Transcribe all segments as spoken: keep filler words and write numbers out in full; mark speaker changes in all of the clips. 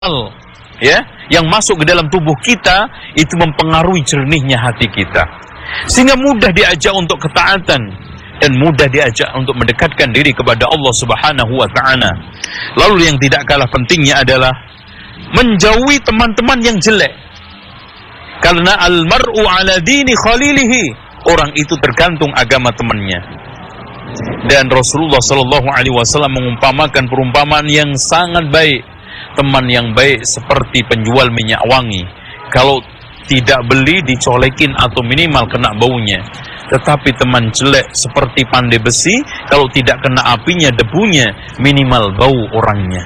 Speaker 1: ya, yang masuk ke dalam tubuh kita itu mempengaruhi jernihnya hati kita, sehingga mudah diajak untuk ketaatan dan mudah diajak untuk mendekatkan diri kepada Allah Subhanahu wa Ta'ala. Lalu yang tidak kalah pentingnya adalah menjauhi teman-teman yang jelek, karena al-mar'u ala dini khalilihi, orang itu tergantung agama temannya. Dan Rasulullah Shallallahu Alaihi Wasallam mengumpamakan perumpamaan yang sangat baik. Teman yang baik seperti penjual minyak wangi, kalau tidak beli dicolekin atau minimal kena baunya. Tetapi teman jelek seperti pandai besi, kalau tidak kena apinya, debunya, minimal bau orangnya.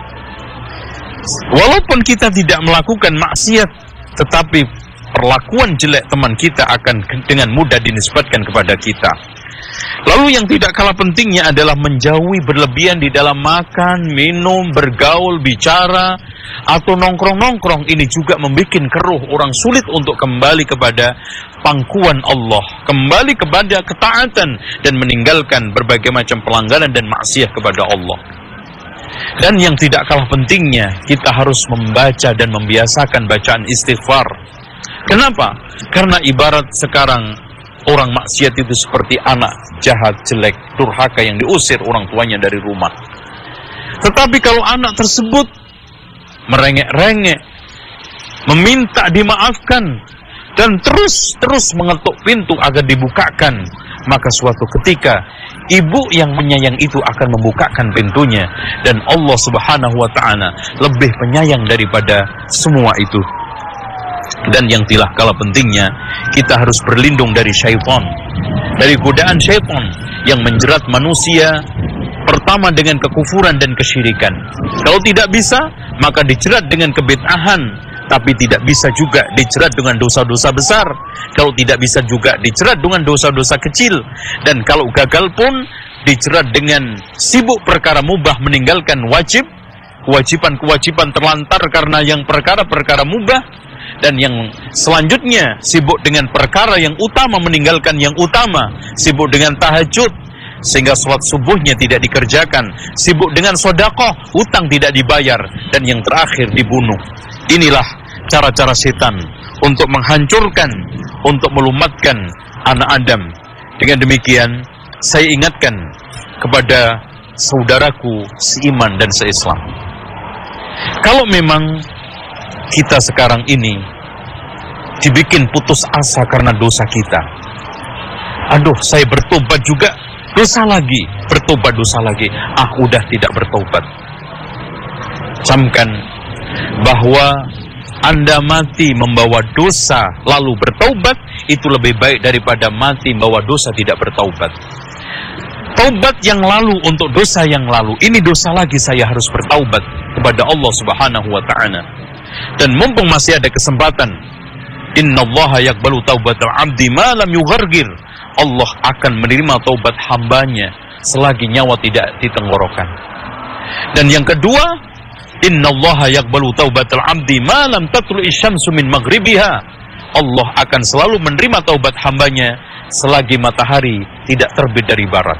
Speaker 1: Walaupun kita tidak melakukan maksiat, tetapi perlakuan jelek teman kita akan dengan mudah dinisbatkan kepada kita. Lalu yang tidak kalah pentingnya adalah menjauhi berlebihan di dalam makan, minum, bergaul, bicara, atau nongkrong-nongkrong. Ini juga membuat keruh, orang sulit untuk kembali kepada pangkuan Allah, kembali kepada ketaatan, dan meninggalkan berbagai macam pelanggaran dan maksiat kepada Allah. Dan yang tidak kalah pentingnya, kita harus membaca dan membiasakan bacaan istighfar. Kenapa? Karena ibarat sekarang orang maksiat itu seperti anak jahat, jelek, durhaka yang diusir orang tuanya dari rumah. Tetapi kalau anak tersebut merengek-rengek, meminta dimaafkan, dan terus-terus mengetuk pintu agar dibukakan, maka suatu ketika ibu yang menyayang itu akan membukakan pintunya, dan Allah Subhanahu wa Ta'ala lebih penyayang daripada semua itu. Dan yang tidak kalah pentingnya, kita harus berlindung dari syaitan, dari godaan syaitan yang menjerat manusia pertama dengan kekufuran dan kesyirikan. Kalau tidak bisa, maka dijerat dengan kebid'ahan, tapi tidak bisa juga dijerat dengan dosa-dosa besar. Kalau tidak bisa juga dijerat dengan dosa-dosa kecil. Dan kalau gagal pun dijerat dengan sibuk perkara mubah, meninggalkan wajib, kewajiban-kewajiban terlantar karena yang perkara-perkara mubah. Dan yang selanjutnya sibuk dengan perkara yang utama, meninggalkan yang utama, sibuk dengan tahajud sehingga sholat subuhnya tidak dikerjakan, sibuk dengan sedekah, hutang tidak dibayar, dan yang terakhir dibunuh. Inilah cara-cara setan untuk menghancurkan, untuk melumatkan anak Adam. Dengan demikian, saya ingatkan kepada saudaraku seiman dan seislam, kalau memang kita sekarang ini dibikin putus asa karena dosa kita, aduh saya bertobat juga, dosa lagi, bertobat dosa lagi, ah udah tidak bertobat. Camkan bahwa Anda mati membawa dosa lalu bertobat, itu lebih baik daripada mati membawa dosa tidak bertobat. Taubat yang lalu untuk dosa yang lalu, ini dosa lagi, saya harus bertaubat kepada Allah Subhanahu wa Ta'ala. Dan mumpung masih ada kesempatan, innallaha yaqbalu taubatal abdi ma lam yughargir, Allah akan menerima taubat hambanya selagi nyawa tidak di tenggorokan. Dan yang kedua, innallaha yaqbalu taubatal abdi ma lam tatlu'i syamsu min maghribiha, Allah akan selalu menerima taubat hambanya selagi matahari tidak terbit dari barat.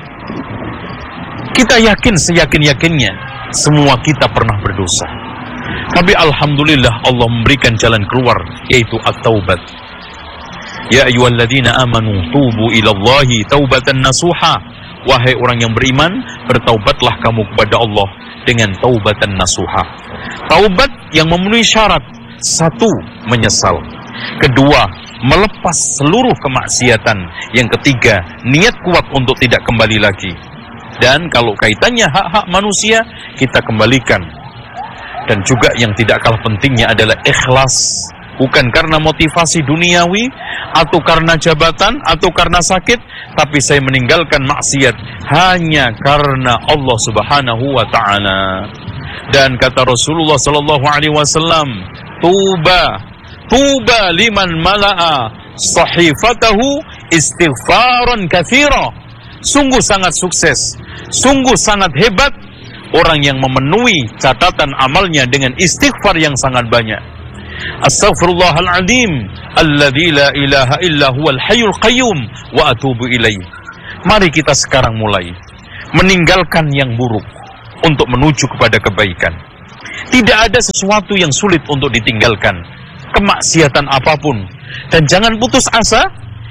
Speaker 1: Kita yakin seyakin-yakinnya semua kita pernah berdosa, tapi alhamdulillah Allah memberikan jalan keluar, yaitu at-taubat. Ya ayyuhalladzina amanu tubu ilallahi taubatan nasuha, wahai orang yang beriman, bertaubatlah kamu kepada Allah dengan taubatan nasuha. Taubat yang memenuhi syarat: satu, menyesal; kedua, melepas seluruh kemaksiatan; yang ketiga, niat kuat untuk tidak kembali lagi. Dan kalau kaitannya hak-hak manusia, kita kembalikan. Dan juga yang tidak kalah pentingnya adalah ikhlas, bukan karena motivasi duniawi, atau karena jabatan, atau karena sakit, tapi saya meninggalkan maksiat hanya karena Allah Subhanahu wa Ta'ala. Dan kata Rasulullah Sallallahu Alaihi Wasallam, tuba tuba liman mala'a sahifatahu istighfaran katsira. Sungguh sangat sukses, sungguh sangat hebat orang yang memenuhi catatan amalnya dengan istighfar yang sangat banyak. Astaghfirullahaladzim alladzi la ilaha illa huwal hayyul qayyum wa atubu ilaih. Mari kita sekarang mulai meninggalkan yang buruk untuk menuju kepada kebaikan. Tidak ada sesuatu yang sulit untuk ditinggalkan, kemaksiatan apapun. Dan jangan putus asa,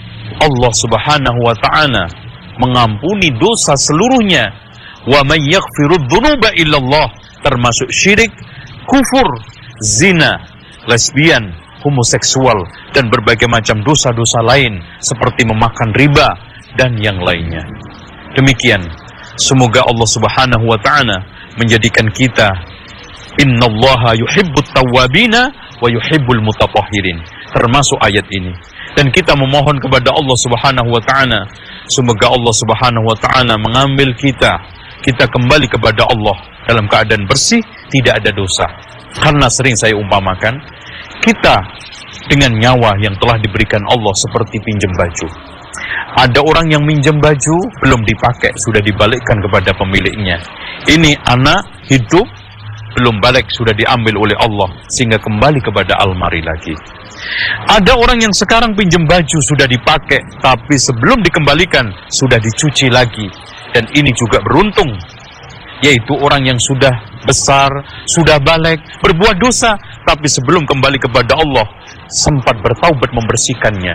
Speaker 1: Allah Subhanahu wa ta'ala mengampuni dosa seluruhnya. Wa may yaghfirudz dzunuba illallah, termasuk syirik, kufur, zina, lesbian, homoseksual, dan berbagai macam dosa-dosa lain seperti memakan riba dan yang lainnya. Demikian, semoga Allah Subhanahu wa ta'ala menjadikan kita innallaha yuhibbut tawwabina wa yuhibbul mutatahhirin, termasuk ayat ini. Dan kita memohon kepada Allah Subhanahu wa ta'ala, semoga Allah Subhanahu wa ta'ala mengambil kita, kita kembali kepada Allah dalam keadaan bersih, tidak ada dosa. Karena sering saya umpamakan, kita dengan nyawa yang telah diberikan Allah seperti pinjam baju. Ada orang yang minjam baju, belum dipakai, sudah dibalikkan kepada pemiliknya. Ini anak hidup, belum balik, sudah diambil oleh Allah, sehingga kembali kepada almari lagi. Ada orang yang sekarang pinjam baju, sudah dipakai, tapi sebelum dikembalikan, sudah dicuci lagi. Dan ini juga beruntung, yaitu orang yang sudah besar, sudah balik, berbuat dosa, tapi sebelum kembali kepada Allah, sempat bertaubat membersihkannya.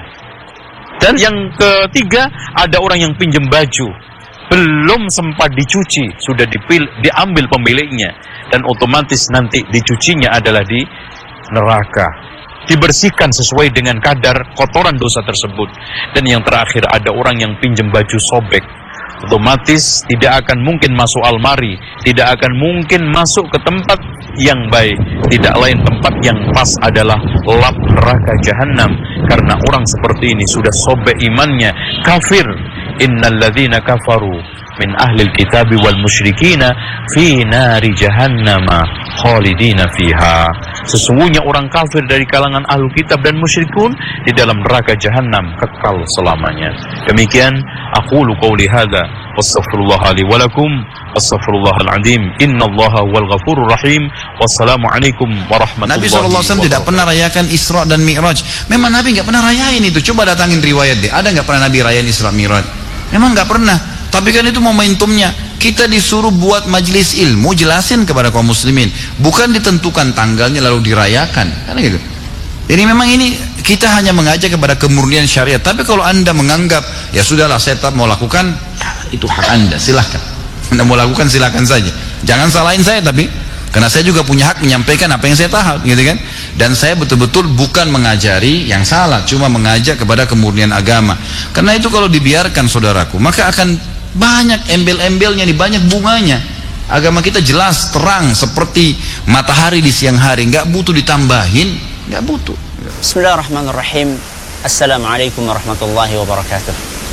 Speaker 1: Dan yang ketiga, ada orang yang pinjam baju, belum sempat dicuci, sudah dipil, diambil pemiliknya, dan otomatis nanti dicucinya adalah di neraka, dibersihkan sesuai dengan kadar kotoran dosa tersebut. Dan yang terakhir, ada orang yang pinjam baju sobek, otomatis tidak akan mungkin masuk almari, tidak akan mungkin masuk ke tempat yang baik. Tidak lain tempat yang pas adalah lap neraka jahanam. Karena orang seperti ini sudah sobek imannya, kafir. Innal ladzina kafaru min ahlil kitabi wal musyrikina fi nari jahannama khalidina fiha. Sesungguhnya orang kafir dari kalangan ahlul kitab dan musyrikun di dalam neraka jahanam kekal selamanya. Demikian aqulu qouli hadza wastaghfirullah li wa lakum astaghfirullahal azim innallaha huwal ghafurur rahim. Wassalamualaikum warahmatullahi wabarakatuh.
Speaker 2: Nabi shallallahu alaihi wasallam tidak pernah rayakan Isra dan Mi'raj. Memang Nabi nggak pernah rayain itu. Coba datangin riwayat deh. Ada nggak pernah Nabi rayain Isra Mi'raj? Memang nggak pernah. Tapi kan itu momentumnya. Kita disuruh buat majelis ilmu, jelasin kepada kaum muslimin. Bukan ditentukan tanggalnya lalu dirayakan. Kan gitu. Jadi memang ini kita hanya mengajak kepada kemurnian syariat. Tapi kalau anda menganggap ya sudahlah saya tetap mau lakukan, ya, itu hak anda, silahkan. Anda mau lakukan silahkan saja. Jangan salahin saya tapi, karena saya juga punya hak menyampaikan apa yang saya tahu, gitu kan? Dan saya betul-betul bukan mengajari yang salah, cuma mengajak kepada kemurnian agama. Karena itu kalau dibiarkan saudaraku, maka akan banyak embel-embelnya nih, banyak bunganya. Agama kita jelas, terang, seperti matahari di siang hari, nggak butuh ditambahin, nggak butuh.
Speaker 3: Bismillahirrahmanirrahim. Assalamualaikum warahmatullahi wabarakatuh.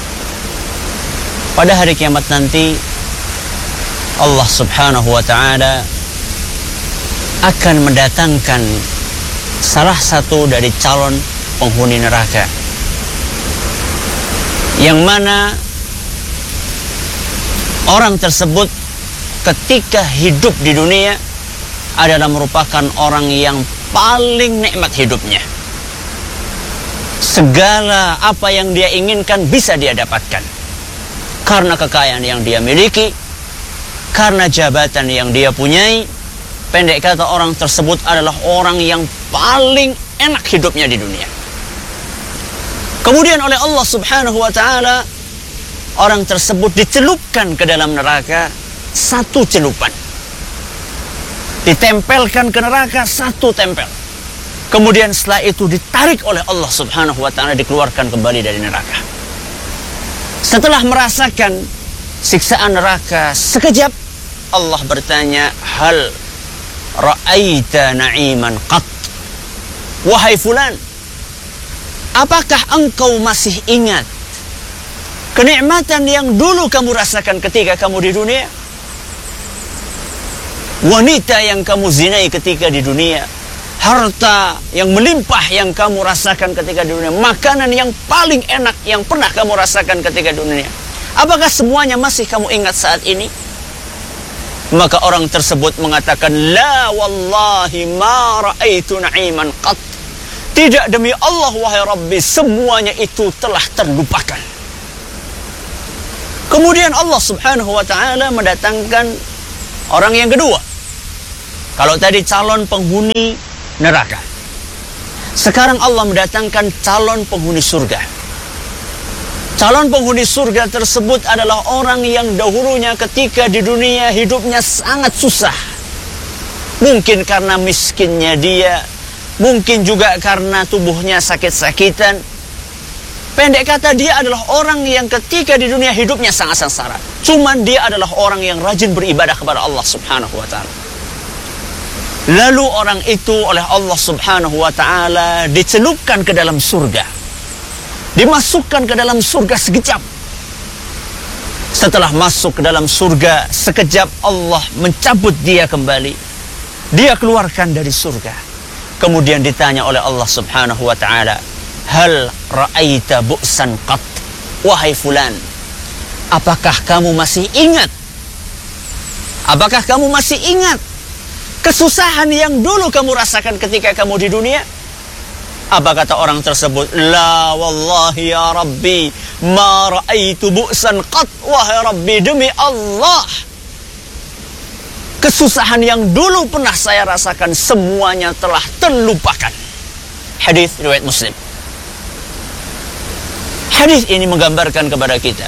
Speaker 3: Pada hari kiamat nanti, Allah Subhanahu wa ta'ala akan mendatangkan salah satu dari calon penghuni neraka, yang mana orang tersebut ketika hidup di dunia adalah merupakan orang yang paling nikmat hidupnya. Segala apa yang dia inginkan bisa dia dapatkan karena kekayaan yang dia miliki, karena jabatan yang dia punyai. Pendek kata, orang tersebut adalah orang yang paling enak hidupnya di dunia. Kemudian oleh Allah Subhanahu wa ta'ala, orang tersebut dicelupkan ke dalam neraka satu celupan. Ditempelkan ke neraka satu tempel. Kemudian setelah itu ditarik oleh Allah Subhanahu wa ta'ala, dikeluarkan kembali dari neraka. Setelah merasakan siksaan neraka sekejap, Allah bertanya, hal ra'aita na'iman qat? Wahai fulan, apakah engkau masih ingat kenikmatan yang dulu kamu rasakan ketika kamu di dunia? Wanita yang kamu zinai ketika di dunia, harta yang melimpah yang kamu rasakan ketika di dunia, makanan yang paling enak yang pernah kamu rasakan ketika di dunia, apakah semuanya masih kamu ingat saat ini? Maka orang tersebut mengatakan, la wallahi ma ra'aitu na'iman qat. Tidak, demi Allah wahai Rabbi, semuanya itu telah terlupakan. Kemudian Allah Subhanahu wa ta'ala mendatangkan orang yang kedua, Kalau tadi calon penghuni neraka, sekarang Allah mendatangkan calon penghuni surga. Calon penghuni surga tersebut adalah orang yang dahulunya ketika di dunia hidupnya sangat susah. Mungkin karena miskinnya dia, mungkin juga karena tubuhnya sakit-sakitan. Pendek kata, dia adalah orang yang ketika di dunia hidupnya sangat sengsara. Cuman dia adalah orang yang rajin beribadah kepada Allah subhanahu wa ta'ala. Lalu orang itu oleh Allah subhanahu wa ta'ala dicelupkan ke dalam surga, dimasukkan ke dalam surga sekejap. Setelah masuk ke dalam surga sekejap, Allah mencabut dia kembali. Dia keluarkan dari surga. Kemudian ditanya oleh Allah subhanahu wa ta'ala, hal ra'aita bu'san qat, wahai fulan, apakah kamu masih ingat? Apakah kamu masih ingat kesusahan yang dulu kamu rasakan ketika kamu di dunia? Apa kata orang tersebut? La wallahi ya Rabbi, ma ra'aitu bu'san qat. Wahai Rabbi, demi Allah, kesusahan yang dulu pernah saya rasakan semuanya telah terlupakan. Hadis riwayat Muslim. Hadis ini menggambarkan kepada kita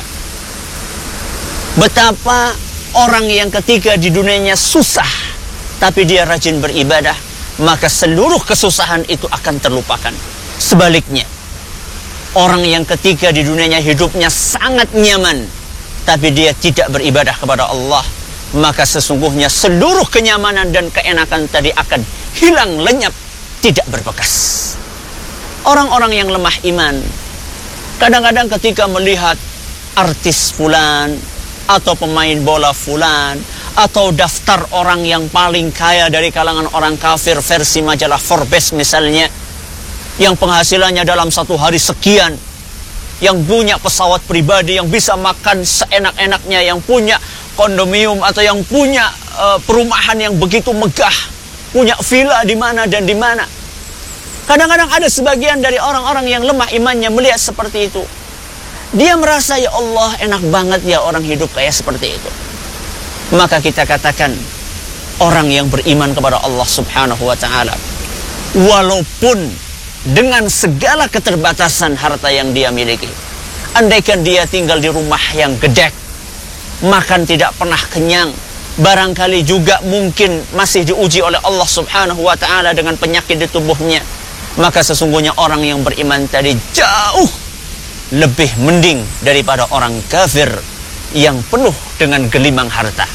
Speaker 3: betapa orang yang ketika di dunianya susah tapi dia rajin beribadah, maka seluruh kesusahan itu akan terlupakan. Sebaliknya, orang yang ketika di dunianya hidupnya sangat nyaman, tapi dia tidak beribadah kepada Allah, maka sesungguhnya seluruh kenyamanan dan keenakan tadi akan hilang lenyap, tidak berbekas. Orang-orang yang lemah iman, kadang-kadang ketika melihat artis fulan, atau pemain bola fulan, atau daftar orang yang paling kaya dari kalangan orang kafir versi majalah Forbes misalnya, yang penghasilannya dalam satu hari sekian, yang punya pesawat pribadi, yang bisa makan seenak-enaknya, yang punya kondominium atau yang punya uh, perumahan yang begitu megah, punya villa di mana dan di mana. Kadang-kadang ada sebagian dari orang-orang yang lemah imannya melihat seperti itu. Dia merasa, ya Allah, enak banget ya orang hidup kayak seperti itu. Maka kita katakan, orang yang beriman kepada Allah subhanahu wa ta'ala, walaupun dengan segala keterbatasan harta yang dia miliki, andaikan dia tinggal di rumah yang gedek, makan tidak pernah kenyang, barangkali juga mungkin masih diuji oleh Allah subhanahu wa ta'ala dengan penyakit di tubuhnya, maka sesungguhnya orang yang beriman tadi jauh lebih mending daripada orang kafir yang penuh dengan gelimang harta.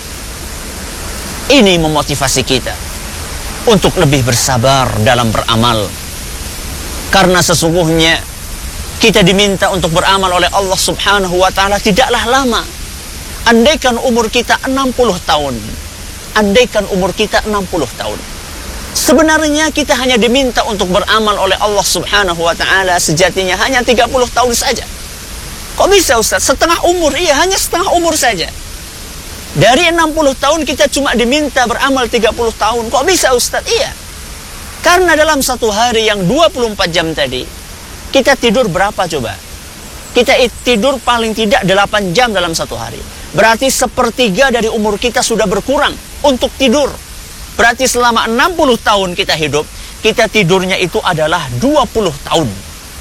Speaker 3: Ini memotivasi kita untuk lebih bersabar dalam beramal, karena sesungguhnya kita diminta untuk beramal oleh Allah subhanahu wa ta'ala tidaklah lama. Andaikan umur kita enam puluh tahun, andaikan umur kita enam puluh tahun, sebenarnya kita hanya diminta untuk beramal oleh Allah subhanahu wa ta'ala sejatinya hanya tiga puluh tahun saja. Kok bisa Ustaz? Setengah umur? Iya, hanya setengah umur saja. Dari enam puluh tahun kita cuma diminta beramal tiga puluh tahun. Kok bisa Ustaz? Iya, karena dalam satu hari yang dua puluh empat jam tadi, kita tidur berapa coba? Kita tidur paling tidak delapan jam dalam satu hari. Berarti sepertiga dari umur kita sudah berkurang untuk tidur. Berarti selama enam puluh tahun kita hidup, kita tidurnya itu adalah dua puluh tahun.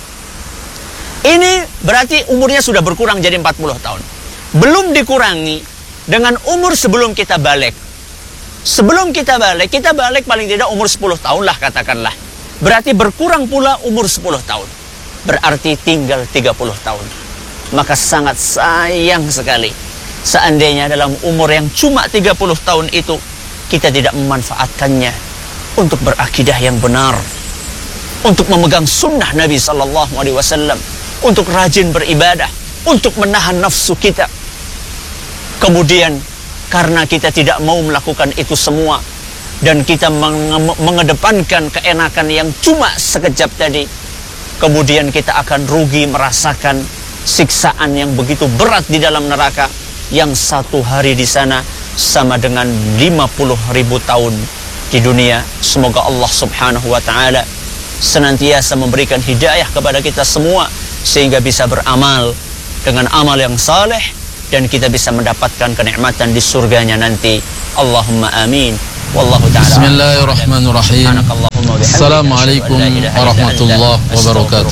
Speaker 3: Ini berarti umurnya sudah berkurang jadi empat puluh tahun. Belum dikurangi dengan umur sebelum kita balik. Sebelum kita balik, kita balik paling tidak umur sepuluh tahun lah katakanlah. Berarti berkurang pula umur sepuluh tahun. Berarti tinggal tiga puluh tahun. Maka sangat sayang sekali seandainya dalam umur yang cuma tiga puluh tahun itu kita tidak memanfaatkannya untuk berakidah yang benar, untuk memegang sunnah Nabi sallallahu alaihi wasallam, untuk rajin beribadah, untuk menahan nafsu kita. Kemudian karena kita tidak mau melakukan itu semua dan kita menge mengedepankan keenakan yang cuma sekejap tadi, kemudian kita akan rugi merasakan siksaan yang begitu berat di dalam neraka, yang satu hari di sana sama dengan lima puluh ribu tahun di dunia. Semoga Allah subhanahu wa ta'ala senantiasa memberikan hidayah kepada kita semua sehingga bisa beramal dengan amal yang saleh dan kita bisa mendapatkan kenikmatan di surganya nanti. Allahumma amin. Wallahu ta'ala.
Speaker 2: Bismillahirrahmanirrahim. Assalamualaikum warahmatullahi wabarakatuh.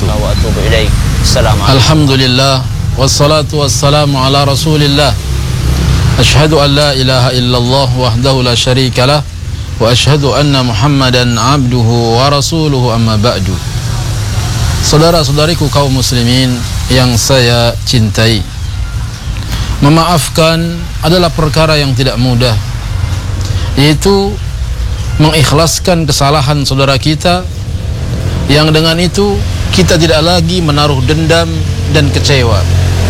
Speaker 2: Alhamdulillah wassalatu wassalamu ala Rasulillah. Ashhadu an la ilaha illallah wahdahu la syarikalah wa ashhadu anna Muhammadan abduhu wa rasuluhu, amma ba'du. Saudara-saudariku kaum muslimin yang saya cintai, memaafkan adalah perkara yang tidak mudah, yaitu mengikhlaskan kesalahan saudara kita, yang dengan itu kita tidak lagi menaruh dendam dan kecewa.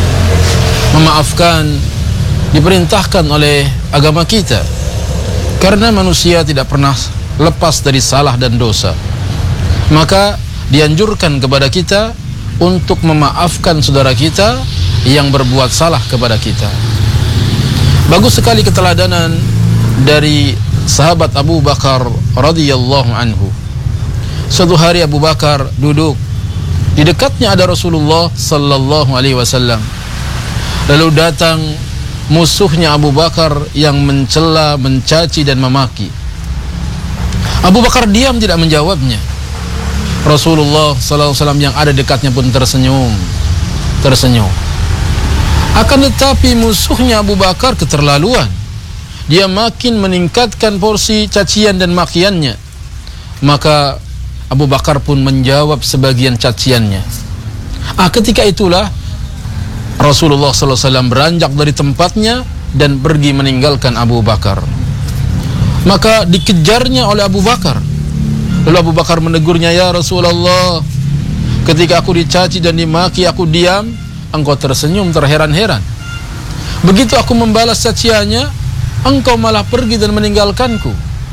Speaker 2: Memaafkan diperintahkan oleh agama kita, karena manusia tidak pernah lepas dari salah dan dosa. Maka dianjurkan kepada kita untuk memaafkan saudara kita yang berbuat salah kepada kita. Bagus sekali keteladanan dari sahabat Abu Bakar radhiyallahu anhu. Suatu hari Abu Bakar duduk, di dekatnya ada Rasulullah sallallahu alaihi wasallam. Lalu datang musuhnya Abu Bakar yang mencela, mencaci dan memaki. Abu Bakar diam tidak menjawabnya. Rasulullah sallallahu alaihi wasallam yang ada dekatnya pun tersenyum, tersenyum. Akan tetapi musuhnya Abu Bakar keterlaluan. Dia makin meningkatkan porsi cacian dan makiannya. Maka Abu Bakar pun menjawab sebagian caciannya. Ah, ketika itulah Rasulullah sallallahu alaihi wasallam beranjak dari tempatnya dan pergi meninggalkan Abu Bakar. Maka dikejarnya oleh Abu Bakar. Lalu Abu Bakar menegurnya, "Ya Rasulullah, ketika aku dicaci dan dimaki aku diam, engkau tersenyum terheran-heran. Begitu aku membalas caciannya, engkau malah pergi dan meninggalkanku."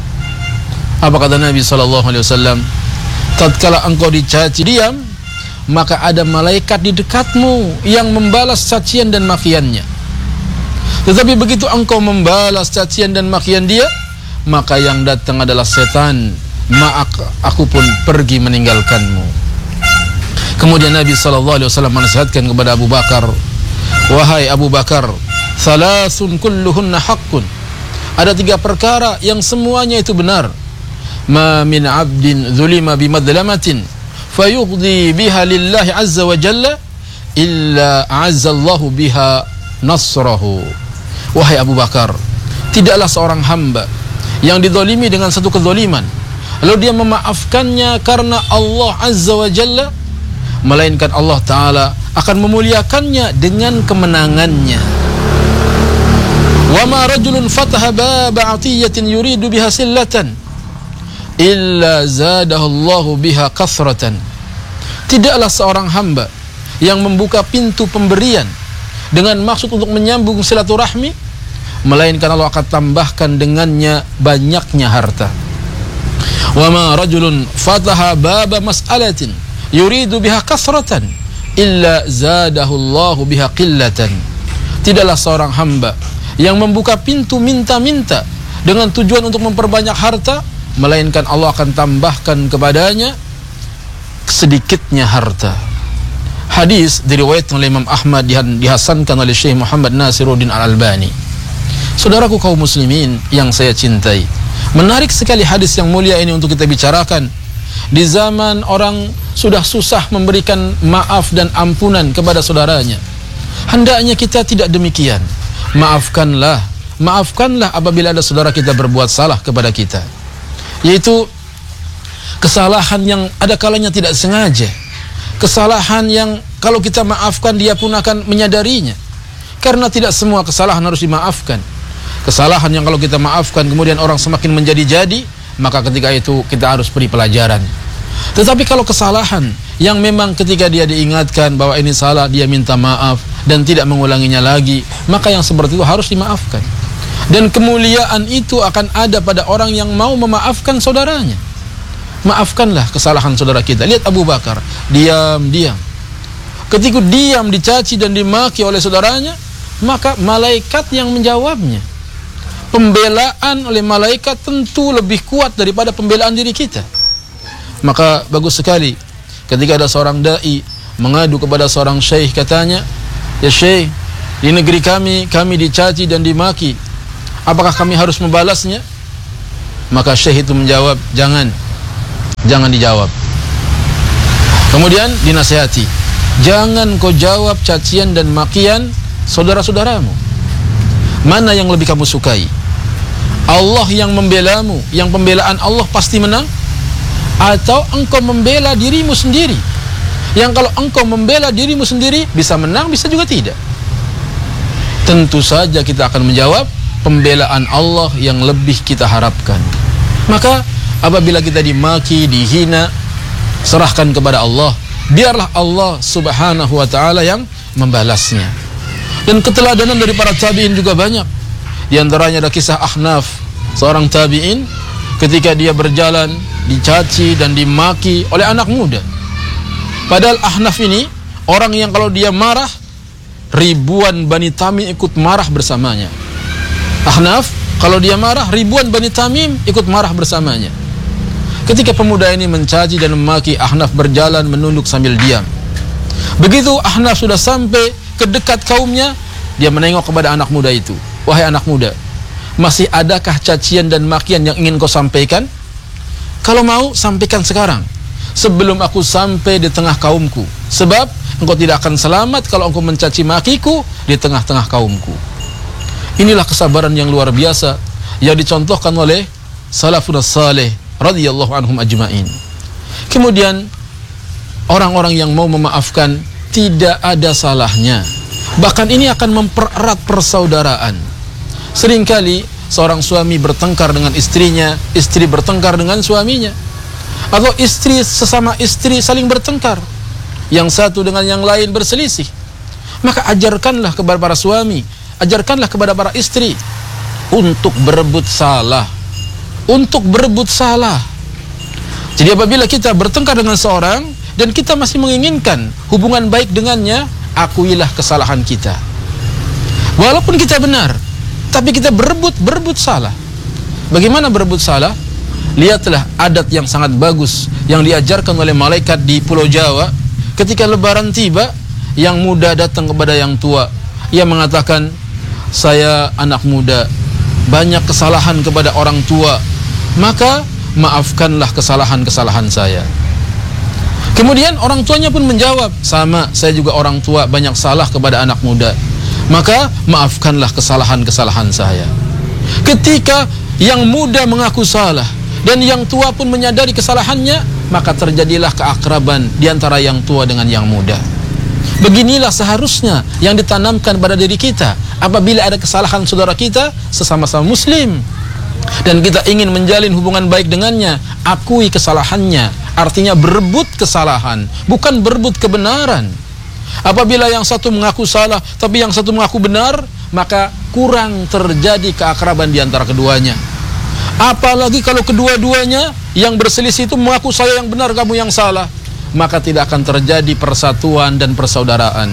Speaker 2: Apa kata Nabi sallallahu alaihi wasallam? "Tatkala engkau dicaci diam, maka ada malaikat di dekatmu yang membalas cacian dan makiannya. Tetapi begitu engkau membalas cacian dan makian dia, maka yang datang adalah setan, maka aku pun pergi meninggalkanmu." Kemudian Nabi sallallahu alaihi wasallam menasihatkan kepada Abu Bakar, "Wahai Abu Bakar, salasun kulluhunna haqqun." Ada tiga perkara yang semuanya itu benar. "Ma min 'abdin dzulima bimadlamatin fayughdi biha lillahi azza wa jalla illa a'azzallahu biha nasrahu." Wahai Abu Bakar, tidaklah seorang hamba yang dizalimi dengan satu kezaliman lalu dia memaafkannya karena Allah azza wa jalla, melainkan Allah Ta'ala akan memuliakannya dengan kemenangannya. "Wa ma rajulun fataha baba 'atiyatin yuridu biha sillatan illa zadahullahu biha kasratan." Tidaklah seorang hamba yang membuka pintu pemberian dengan maksud untuk menyambung silaturahmi, melainkan Allah akan tambahkan dengannya banyaknya harta. "Wa ma rajulun fataha baba mas'alatin yuridu biha kasratan illa zadahullahu biha qillatan." Tidaklah seorang hamba yang membuka pintu minta-minta dengan tujuan untuk memperbanyak harta, melainkan Allah akan tambahkan kepadanya sedikitnya harta. Hadis diriwayatkan oleh Imam Ahmad dan dihasankan oleh Syekh Muhammad Nasiruddin Al-Albani. Saudaraku kaum muslimin yang saya cintai, menarik sekali hadis yang mulia ini untuk kita bicarakan. Di zaman orang sudah susah memberikan maaf dan ampunan kepada saudaranya, hendaknya kita tidak demikian. Maafkanlah, maafkanlah apabila ada saudara kita berbuat salah kepada kita, yaitu kesalahan yang ada kalanya tidak sengaja, kesalahan yang kalau kita maafkan dia pun akan menyadarinya, karena tidak semua kesalahan harus dimaafkan. Kesalahan yang kalau kita maafkan kemudian orang semakin menjadi-jadi, maka ketika itu kita harus beri pelajaran. Tetapi kalau kesalahan yang memang ketika dia diingatkan bahwa ini salah, dia minta maaf dan tidak mengulanginya lagi, maka yang seperti itu harus dimaafkan. Dan kemuliaan itu akan ada pada orang yang mau memaafkan saudaranya. Maafkanlah kesalahan saudara kita. Lihat Abu Bakar, diam-diam. Ketika diam dicaci dan dimaki oleh saudaranya, maka malaikat yang menjawabnya. Pembelaan oleh malaikat tentu lebih kuat daripada pembelaan diri kita. Maka bagus sekali ketika ada seorang dai mengadu kepada seorang syekh, katanya, "Ya syekh, di negeri kami, kami dicaci dan dimaki. Apakah kami harus membalasnya?"
Speaker 4: Maka Syekh itu menjawab, jangan, jangan dijawab. Kemudian dinasihati, jangan kau jawab cacian dan makian saudara-saudaramu. Mana yang lebih kamu sukai? Allah yang membelamu, yang pembelaan Allah pasti menang? Atau engkau membela dirimu sendiri, yang kalau engkau membela dirimu sendiri bisa menang, bisa juga tidak? Tentu saja kita akan menjawab pembelaan Allah yang lebih kita harapkan. Maka apabila kita dimaki, dihina, serahkan kepada Allah, biarlah Allah subhanahu wa ta'ala yang membalasnya. Dan keteladanan dari para tabi'in juga banyak. Di antaranya ada kisah Ahnaf, seorang tabi'in, ketika dia berjalan dicaci dan dimaki oleh anak muda. Padahal Ahnaf ini orang yang kalau dia marah, ribuan Bani Tamim ikut marah bersamanya. Ahnaf kalau dia marah, ribuan Bani Tamim ikut marah bersamanya. Ketika pemuda ini mencaci dan memaki, Ahnaf berjalan menunduk sambil diam. Begitu Ahnaf sudah sampai ke dekat kaumnya, dia menengok kepada anak muda itu. Wahai anak muda, masih adakah cacian dan makian yang ingin kau sampaikan? Kalau mau, sampaikan sekarang, sebelum aku sampai di tengah kaumku. Sebab engkau tidak akan selamat kalau engkau mencaci makiku di tengah-tengah kaumku. Inilah kesabaran yang luar biasa yang dicontohkan oleh salafun salih radhiyallahu anhum ajma'in. Kemudian orang-orang yang mau memaafkan tidak ada salahnya. Bahkan ini akan mempererat persaudaraan. Seringkali seorang suami bertengkar dengan istrinya, istri bertengkar dengan suaminya, atau istri sesama istri saling bertengkar, yang satu dengan yang lain berselisih. Maka ajarkanlah kepada para suami, ajarkanlah kepada para istri untuk berebut salah, untuk berebut salah. Jadi apabila kita bertengkar dengan seorang dan kita masih menginginkan hubungan baik dengannya, akuilah kesalahan kita. Walaupun kita benar, tapi kita berebut, berebut salah. Bagaimana berebut salah? Lihatlah adat yang sangat bagus yang diajarkan oleh malaikat di Pulau Jawa. Ketika lebaran tiba, yang muda datang kepada yang tua. Ia mengatakan, saya anak muda, banyak kesalahan kepada orang tua, maka maafkanlah kesalahan-kesalahan saya. Kemudian orang tuanya pun menjawab, sama, saya juga orang tua, banyak salah kepada anak muda, maka maafkanlah kesalahan-kesalahan saya. Ketika yang muda mengaku salah dan yang tua pun menyadari kesalahannya, maka terjadilah keakraban di antara yang tua dengan yang muda. Beginilah seharusnya yang ditanamkan pada diri kita. Apabila ada kesalahan saudara kita sesama-sama muslim dan kita ingin menjalin hubungan baik dengannya, akui kesalahannya. Artinya berebut kesalahan, bukan berebut kebenaran. Apabila yang satu mengaku salah tapi yang satu mengaku benar, maka kurang terjadi keakraban di antara keduanya. Apalagi kalau kedua-duanya yang berselisih itu mengaku saya yang benar, kamu yang salah, maka tidak akan terjadi persatuan dan persaudaraan.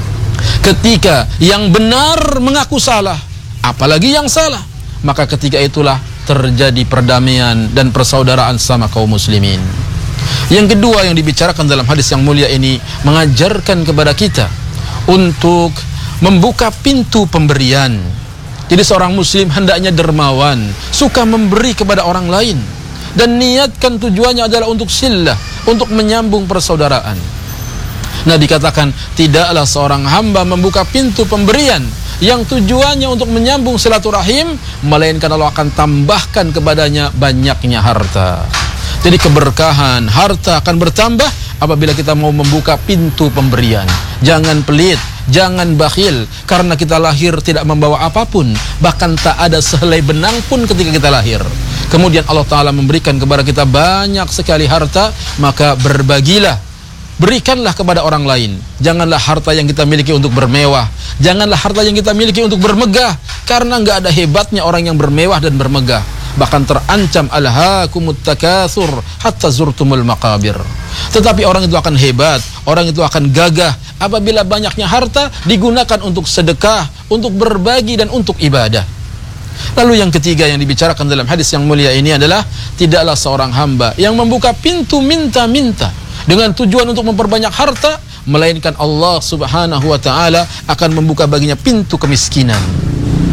Speaker 4: Ketika yang benar mengaku salah, apalagi yang salah, maka ketika itulah terjadi perdamaian dan persaudaraan sama kaum muslimin. Yang kedua yang dibicarakan dalam hadis yang mulia ini mengajarkan kepada kita untuk membuka pintu pemberian. Jadi seorang muslim hendaknya dermawan, suka memberi kepada orang lain, dan niatkan tujuannya adalah untuk sillah, untuk menyambung persaudaraan. Nabi katakan, tidaklah seorang hamba membuka pintu pemberian yang tujuannya untuk menyambung silaturahim, melainkan Allah akan tambahkan kepadanya banyaknya harta. Jadi keberkahan harta akan bertambah apabila kita mau membuka pintu pemberian. Jangan pelit, jangan bakhil, karena kita lahir tidak membawa apapun, bahkan tak ada sehelai benang pun ketika kita lahir. Kemudian Allah Ta'ala memberikan kepada kita banyak sekali harta, maka berbagilah, berikanlah kepada orang lain. Janganlah harta yang kita miliki untuk bermewah, janganlah harta yang kita miliki untuk bermegah, karena nggak ada hebatnya orang yang bermewah dan bermegah. Bahkan terancam alhaakumut takatsur hatta zurtumul maqabir. Tetapi orang itu akan hebat, orang itu akan gagah apabila banyaknya harta digunakan untuk sedekah, untuk berbagi dan untuk ibadah. Lalu yang ketiga yang dibicarakan dalam hadis yang mulia ini adalah tidaklah seorang hamba yang membuka pintu minta-minta dengan tujuan untuk memperbanyak harta, melainkan Allah Subhanahu wa taala akan membuka baginya pintu kemiskinan.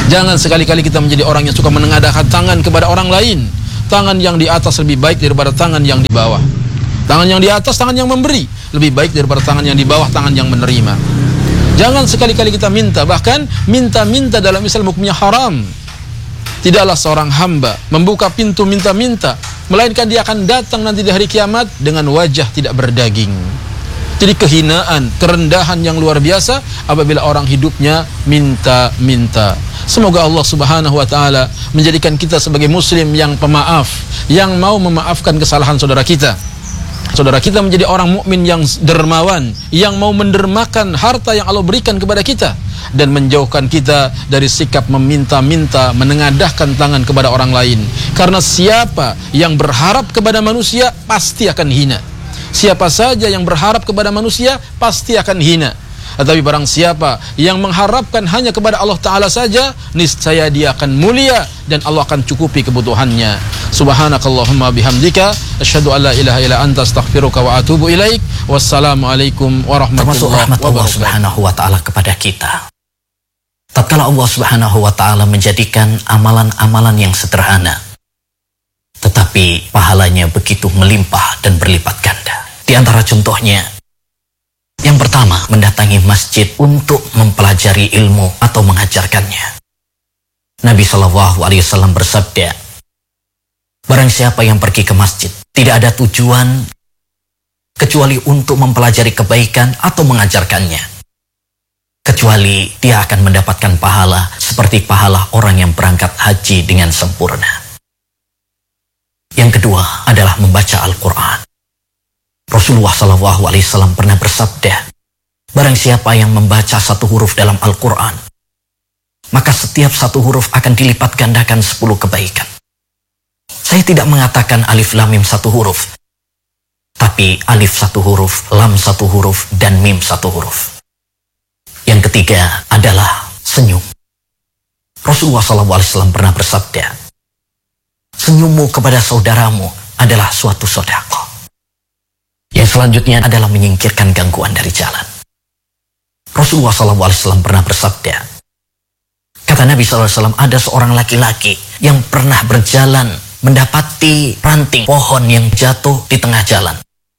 Speaker 4: Jangan sekali-kali kita menjadi orang yang suka menengadahkan tangan kepada orang lain. Tangan yang di atas lebih baik daripada tangan yang di bawah. Tangan yang di atas, tangan yang memberi, lebih baik daripada tangan yang di bawah, tangan yang menerima. Jangan sekali-kali kita minta, bahkan minta-minta dalam Islam hukumnya haram. Tidaklah seorang hamba membuka pintu minta-minta, melainkan dia akan datang nanti di hari kiamat dengan wajah tidak berdaging. Jadi kehinaan, kerendahan yang luar biasa apabila orang hidupnya minta-minta. Semoga Allah Subhanahu wa taala menjadikan kita sebagai muslim yang pemaaf, yang mau memaafkan kesalahan saudara kita. Saudara kita menjadi orang mukmin yang dermawan, yang mau mendermakan harta yang Allah berikan kepada kita, dan menjauhkan kita dari sikap meminta-minta, menengadahkan tangan kepada orang lain. Karena siapa yang berharap kepada manusia pasti akan hina. Siapa saja yang berharap kepada manusia pasti akan hina. Tetapi barang siapa yang mengharapkan hanya kepada Allah Ta'ala saja, niscaya dia akan mulia dan Allah akan cukupi kebutuhannya. Subhanakallahumma bihamdika asyhadu an la ilaha illa anta astaghfiruka wa atubu ilaik. Wassalamualaikum warahmatullahi wabarakatuh.
Speaker 3: Allah Subhanahu wa taala kepada kita. Tatkala Allah Subhanahu wa taala menjadikan amalan-amalan yang sederhana, tetapi pahalanya begitu melimpah dan berlipat ganda. Di antara contohnya, yang pertama, mendatangi masjid untuk mempelajari ilmu atau mengajarkannya. Nabi shallallahu alaihi wasallam bersabda, barang siapa yang pergi ke masjid, tidak ada tujuan kecuali untuk mempelajari kebaikan atau mengajarkannya, kecuali dia akan mendapatkan pahala seperti pahala orang yang berangkat haji dengan sempurna. Yang kedua adalah membaca Al-Quran. Rasulullah shallallahu alaihi wasallam pernah bersabda, barang siapa yang membaca satu huruf dalam Al-Quran, maka setiap satu huruf akan dilipat gandakan sepuluh kebaikan. Saya tidak mengatakan alif lam mim satu huruf, tapi alif satu huruf, lam satu huruf, dan mim satu huruf. Yang ketiga adalah senyum. Rasulullah shallallahu alaihi wasallam pernah bersabda, senyummu kepada saudaramu adalah suatu sedekah. Yang selanjutnya adalah menyingkirkan gangguan dari jalan. Rasulullah shallallahu alaihi wasallam pernah bersabda, kata Nabi shallallahu alaihi wasallam, ada seorang laki-laki yang pernah berjalan mendapati ranting pohon yang jatuh di tengah jalan.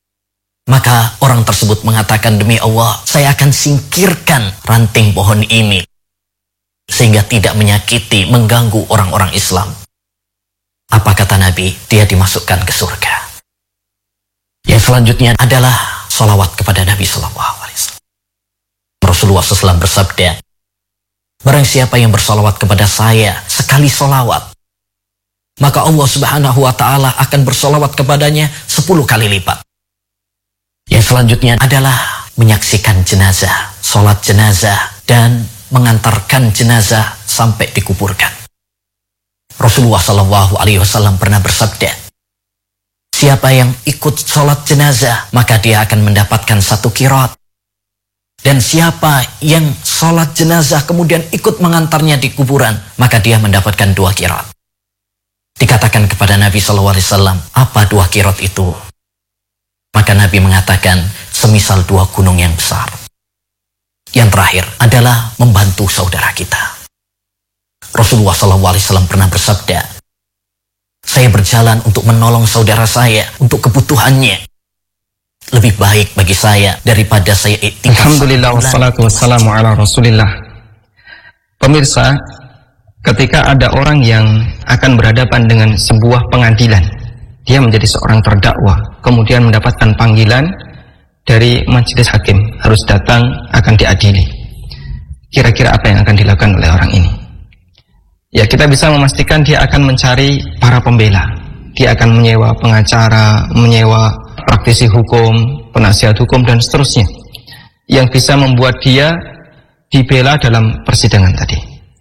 Speaker 3: Maka orang tersebut mengatakan, demi Allah, saya akan singkirkan ranting pohon ini sehingga tidak menyakiti, mengganggu orang-orang Islam. Apa kata Nabi? Dia dimasukkan ke surga. Yang selanjutnya adalah salawat kepada Nabi Sallallahu Alaihi Wasallam. Rasulullah shallallahu alaihi wasallam bersabda, barang siapa yang bersalawat kepada saya sekali salawat, maka Allah Subhanahu Wa Taala akan bersalawat kepadanya sepuluh kali lipat. Yang selanjutnya adalah menyaksikan jenazah, sholat jenazah, dan mengantarkan jenazah sampai dikuburkan. Rasulullah Shallallahu Alaihi Wasallam pernah bersabda, siapa yang ikut sholat jenazah, maka dia akan mendapatkan satu qiraat. Dan siapa yang sholat jenazah kemudian ikut mengantarnya di kuburan, maka dia mendapatkan dua qiraat. Dikatakan kepada Nabi Shallallahu Alaihi Wasallam, apa dua qiraat itu? Maka Nabi mengatakan, semisal dua gunung yang besar. Yang terakhir adalah membantu saudara kita. Rasulullah shallallahu alaihi wasallam pernah bersabda, saya berjalan untuk menolong saudara saya untuk kebutuhannya. Lebih baik bagi saya daripada saya iktikaf.
Speaker 5: Alhamdulillah wassalatu wassalamu ala Rasulillah. Pemirsa, ketika ada orang yang akan berhadapan dengan sebuah pengadilan, dia menjadi seorang terdakwa, kemudian mendapatkan panggilan dari majelis hakim, harus datang, akan diadili. Kira-kira apa yang akan dilakukan oleh orang ini? Ya, kita bisa memastikan dia akan mencari para pembela. Dia akan menyewa pengacara, menyewa praktisi hukum, penasihat hukum, dan seterusnya, yang bisa membuat dia dibela dalam persidangan tadi.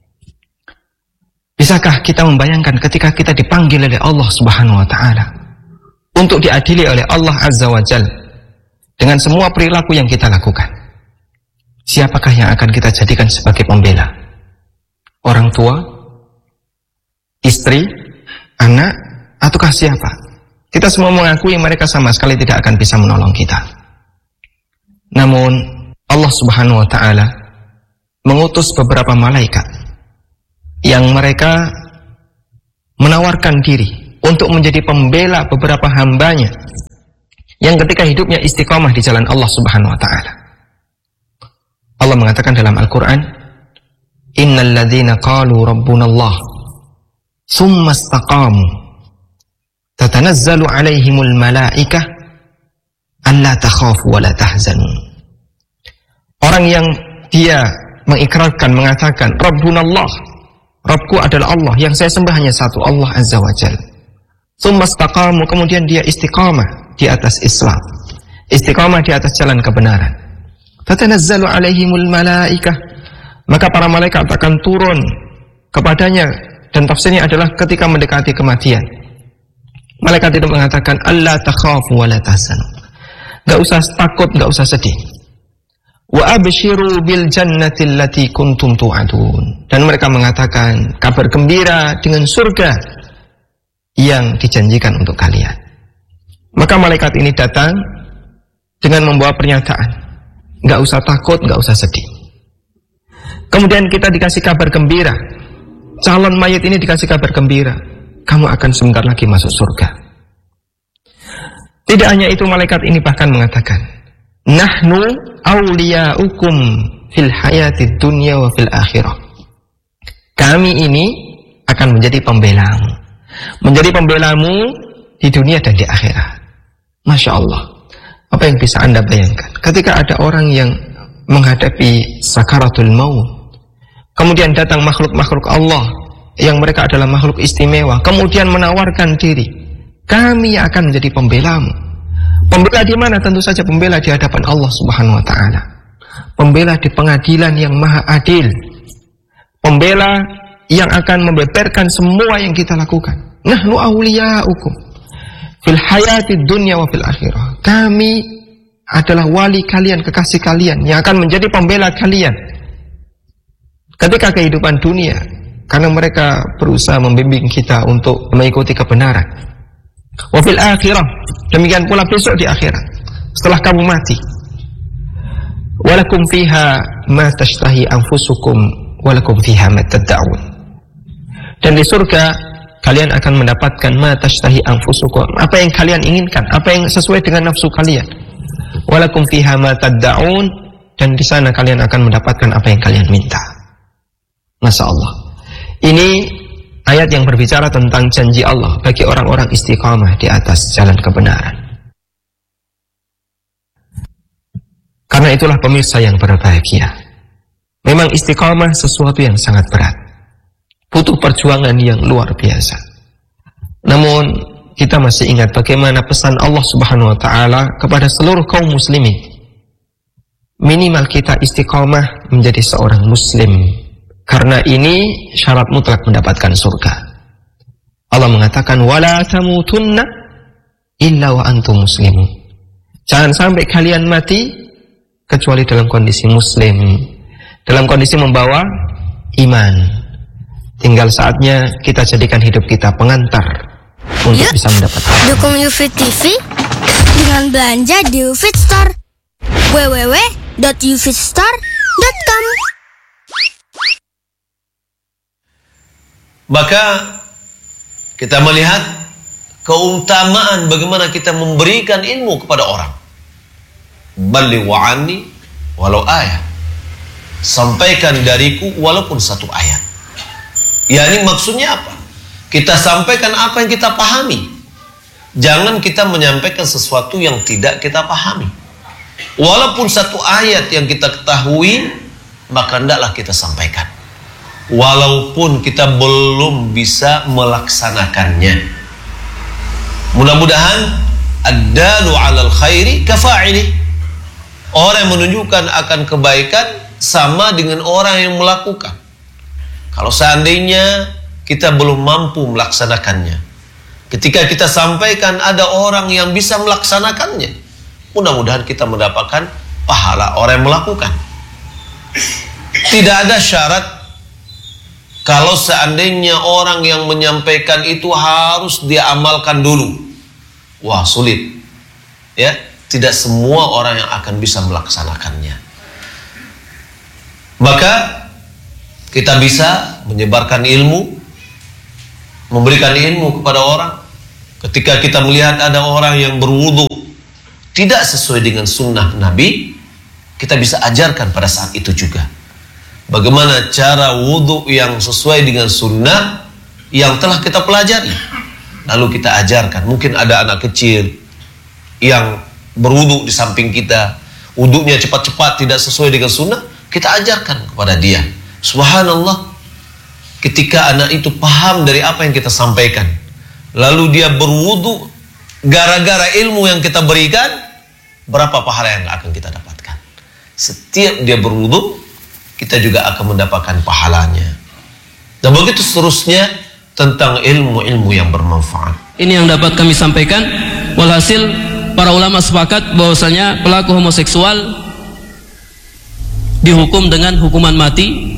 Speaker 5: Bisakah kita membayangkan ketika kita dipanggil oleh Allah Subhanahu wa Ta'ala untuk diadili oleh Allah Azza wa Jal dengan semua perilaku yang kita lakukan? Siapakah yang akan kita jadikan sebagai pembela? Orang tua, istri, anak, ataukah siapa? Kita semua mengakui mereka sama sekali tidak akan bisa menolong kita. Namun Allah Subhanahu wa Ta'ala mengutus beberapa malaikat yang mereka menawarkan diri untuk menjadi pembela beberapa hambanya yang ketika hidupnya istiqamah di jalan Allah Subhanahu wa taala. Allah mengatakan dalam Al-Qur'an, "Innal ladzina qalu rabbunallah tsumma istaqamu tatanazzalu 'alaihimul malaikah alla takhafu wa la tahzanu." Orang yang dia mengikrarkan, mengatakan Rabbunallah, Rabbku adalah Allah, yang saya sembah hanya satu, Allah Azza wa Jalla. Tsumma istaqamu, kemudian dia istiqamah di atas Islam, istiqamah di atas jalan kebenaran. Tatanazzalu alaihimul malaikah, maka para malaikat akan turun kepadanya, dan tafsirnya adalah ketika mendekati kematian. Malaikat itu mengatakan alla takhafu wa la tahzanu. Enggak usah takut, enggak usah sedih. Wa abshiru bil jannati allati kuntum tu'adun, dan mereka mengatakan kabar gembira dengan surga yang dijanjikan untuk kalian. Maka malaikat ini datang dengan membawa pernyataan, enggak usah takut, enggak usah sedih. Kemudian kita dikasih kabar gembira, calon mayit ini dikasih kabar gembira, kamu akan sebentar lagi masuk surga. Tidak hanya itu, malaikat ini bahkan mengatakan, nahnu awliyaukum fil hayatid dunya wa fil akhirah. Kami ini akan menjadi pembelamu, menjadi pembelamu di dunia dan di akhirat. Masya Allah, apa yang bisa Anda bayangkan ketika ada orang yang menghadapi sakaratul maut, kemudian datang makhluk-makhluk Allah yang mereka adalah makhluk istimewa, kemudian menawarkan diri, kami akan menjadi pembelamu. Pembela di mana? Tentu saja pembela di hadapan Allah Subhanahu wa taala. Pembela di pengadilan yang maha adil. Pembela yang akan membeberkan semua yang kita lakukan. Nahnu awliyaukum fil hayatid dunya wa fil akhirah. Kami adalah wali kalian, kekasih kalian yang akan menjadi pembela kalian ketika kehidupan dunia, karena mereka berusaha membimbing kita untuk mengikuti kebenaran. Wa fil akhirah, demikian pula besok di akhirat setelah kamu mati. Walakum fiha ma tashtahi anfusukum walakum fiha ma tad'un. Dan di surga kalian akan mendapatkan ma tashtahi anfusukum, apa yang kalian inginkan, apa yang sesuai dengan nafsu kalian. Walakum fiha ma tad'un, dan di sana kalian akan mendapatkan apa yang kalian minta. Masya Allah. Ini ayat yang berbicara tentang janji Allah bagi orang-orang istiqamah di atas jalan kebenaran. Karena itulah pemirsa yang berbahagia, memang istiqamah sesuatu yang sangat berat, butuh perjuangan yang luar biasa. Namun kita masih ingat bagaimana pesan Allah Subhanahu wa taala kepada seluruh kaum muslimin. Minimal kita istiqamah menjadi seorang muslim, karena ini syarat mutlak mendapatkan surga. Allah mengatakan, wala tamutunna illa wa antum muslimun. Jangan sampai kalian mati kecuali dalam kondisi muslim, dalam kondisi membawa iman. Tinggal saatnya kita jadikan hidup kita pengantar untuk Yuk, bisa mendapatkan.
Speaker 6: Dukung UFIT T V dengan belanja di UFIT Store. w w w dot ufitstore dot com.
Speaker 7: Maka kita melihat keutamaan bagaimana kita memberikan ilmu kepada orang. Balligh anni walau ayat. Sampaikan dariku walaupun satu ayat. Yani maksudnya apa? Kita sampaikan apa yang kita pahami. Jangan kita menyampaikan sesuatu yang tidak kita pahami. Walaupun satu ayat yang kita ketahui, maka hendaklah kita sampaikan. Walaupun kita belum bisa melaksanakannya. Mudah-mudahan ad-dalu 'alal khairi kafa'ili. Orang yang menunjukkan akan kebaikan sama dengan orang yang melakukan. Kalau seandainya kita belum mampu melaksanakannya, ketika kita sampaikan ada orang yang bisa melaksanakannya, mudah-mudahan kita mendapatkan pahala orang yang melakukan. Tidak ada syarat kalau seandainya orang yang menyampaikan itu harus dia amalkan dulu. Wah, sulit. Ya, tidak semua orang yang akan bisa melaksanakannya. Maka Kita bisa menyebarkan ilmu, memberikan ilmu kepada orang. Ketika kita melihat ada orang yang berwudu tidak sesuai dengan sunnah Nabi, kita bisa ajarkan pada saat itu juga bagaimana cara wudu yang sesuai dengan sunnah yang telah kita pelajari. Lalu kita ajarkan. Mungkin ada anak kecil yang berwudu di samping kita, wudunya cepat-cepat tidak sesuai dengan sunnah, kita ajarkan kepada dia. Subhanallah, ketika anak itu paham dari apa yang kita sampaikan, lalu dia berwudu gara-gara ilmu yang kita berikan, berapa pahala yang akan kita dapatkan? Setiap dia berwudu, kita juga akan mendapatkan pahalanya. Dan begitu seterusnya tentang ilmu-ilmu yang bermanfaat.
Speaker 8: Ini yang dapat kami sampaikan. Walhasil para ulama sepakat bahwasanya pelaku homoseksual dihukum dengan hukuman mati,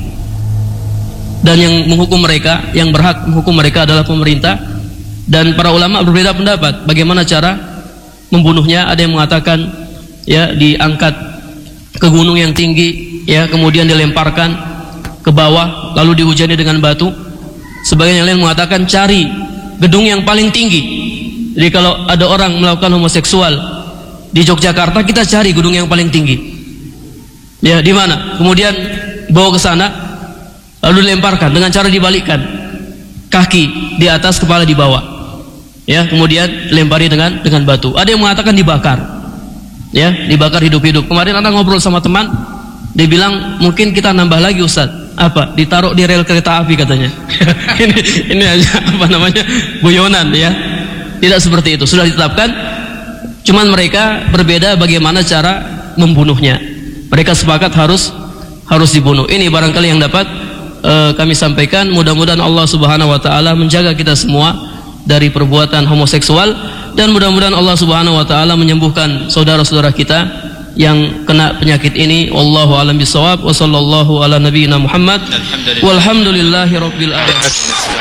Speaker 8: dan yang menghukum mereka, yang berhak menghukum mereka adalah pemerintah. Dan para ulama berbeda pendapat bagaimana cara membunuhnya. Ada yang mengatakan ya diangkat ke gunung yang tinggi, ya kemudian dilemparkan ke bawah lalu dihujani dengan batu. Sebagian yang lain mengatakan cari gedung yang paling tinggi. Jadi kalau ada orang melakukan homoseksual di Yogyakarta, kita cari gedung yang paling tinggi. Ya, di mana? Kemudian bawa ke sana, lalu dilemparkan dengan cara dibalikkan, kaki di atas, kepala di bawah. Ya, kemudian lempari dengan dengan batu. Ada yang mengatakan dibakar. Ya, dibakar hidup-hidup. Kemarin Anda ngobrol sama teman, dia bilang mungkin kita nambah lagi Ustaz. Apa? Ditaruh di rel kereta api katanya. ini ini aja apa namanya? guyonan ya. Tidak seperti itu. Sudah ditetapkan. Cuman mereka berbeda bagaimana cara membunuhnya. Mereka sepakat harus harus dibunuh. Ini barangkali yang dapat uh, kami sampaikan. Mudah-mudahan Allah Subhanahu wa taala menjaga kita semua dari perbuatan homoseksual, dan mudah-mudahan Allah Subhanahu wa taala menyembuhkan saudara-saudara kita yang kena penyakit ini. Wallahu a'lam bishawab. Wa sallallahu ala nabiyyina Muhammad. Walhamdulillahi rabbil alamin.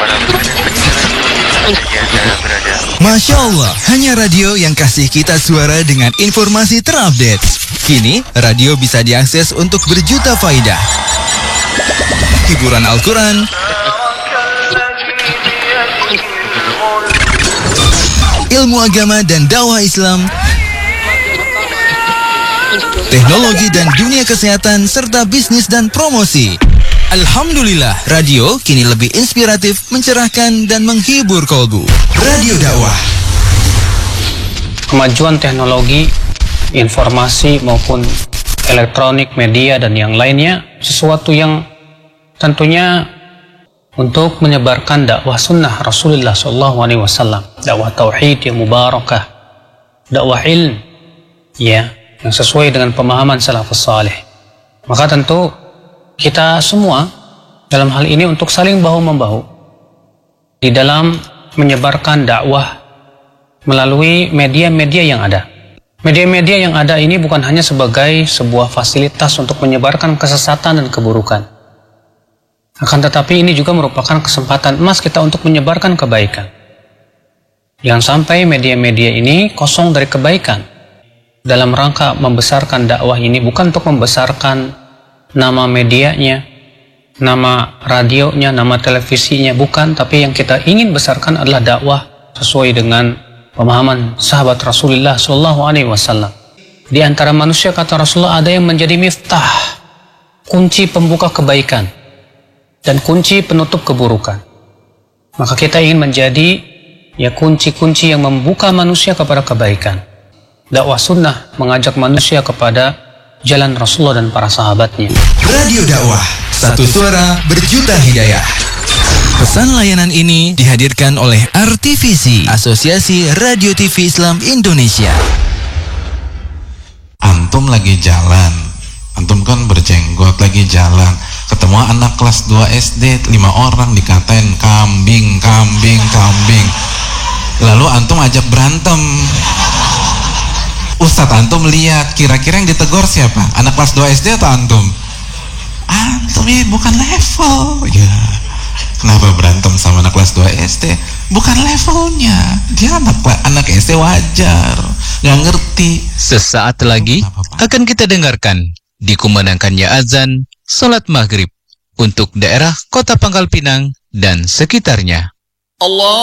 Speaker 9: Masya Allah, hanya radio yang kasih kita suara dengan informasi terupdate. Kini, radio bisa diakses untuk berjuta faidah. Hiburan Al-Quran, ilmu agama dan dakwah Islam, teknologi dan dunia kesehatan, serta bisnis dan promosi. Alhamdulillah, radio kini lebih inspiratif, mencerahkan, dan menghibur kolbu. Radio dakwah.
Speaker 10: Kemajuan teknologi, informasi maupun elektronik, media, dan yang lainnya, sesuatu yang tentunya untuk menyebarkan dakwah sunnah Rasulullah shallallahu alaihi wasallam, dakwah tauhid yang mubarakah, dakwah ilm, ya, yang sesuai dengan pemahaman salafus salih. Maka tentu kita semua dalam hal ini untuk saling bahu-membahu di dalam menyebarkan dakwah melalui media-media yang ada. Media-media yang ada ini bukan hanya sebagai sebuah fasilitas untuk menyebarkan kesesatan dan keburukan, akan tetapi ini juga merupakan kesempatan emas kita untuk menyebarkan kebaikan. Jangan sampai media-media ini kosong dari kebaikan. Dalam rangka membesarkan dakwah ini bukan untuk membesarkan nama medianya, nama radionya, nama televisinya, bukan. Tapi yang kita ingin besarkan adalah dakwah sesuai dengan pemahaman sahabat Rasulullah shallallahu alaihi wasallam. Di antara manusia, kata Rasulullah, ada yang menjadi miftah, kunci pembuka kebaikan dan kunci penutup keburukan. Maka kita ingin menjadi ya kunci-kunci yang membuka manusia kepada kebaikan. Dakwah sunnah mengajak manusia kepada jalan Rasulullah dan para sahabatnya.
Speaker 9: Radio dakwah, satu suara berjuta hidayah. Pesan layanan ini dihadirkan oleh R T V C, Asosiasi Radio T V Islam Indonesia.
Speaker 11: Antum lagi jalan, antum kan berjenggot lagi jalan, ketemu anak kelas dua S D, lima orang dikatain kambing, kambing, kambing. Lalu antum ajak berantem. Ustadz, antum lihat, kira-kira yang ditegur siapa? Anak kelas dua S D atau antum? Antum ya, bukan level. Ya, kenapa berantem sama anak kelas dua S D? Bukan levelnya. Dia anak anak S D wajar, nggak ngerti.
Speaker 12: Sesaat lagi akan kita dengarkan dikumandangkannya azan salat maghrib
Speaker 9: untuk daerah Kota Pangkal Pinang dan sekitarnya.
Speaker 12: Allah